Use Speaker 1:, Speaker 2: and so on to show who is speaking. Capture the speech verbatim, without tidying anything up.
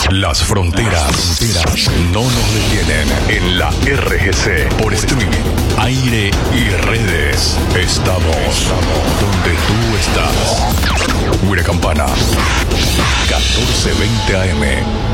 Speaker 1: Las fronteras, fronteras no nos detienen en la R G C. Por streaming, aire y redes. Estamos donde tú estás. Huiracampana, catorce veinte A M.